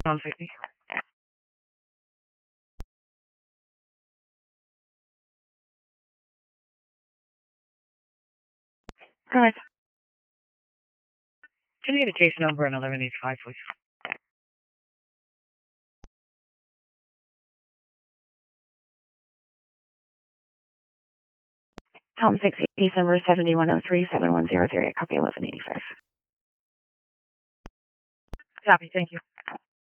Tom 60. Guys, can you get a case number and 1185, please? Tom 60, December 7103-7103, copy 1185. Copy, thank you.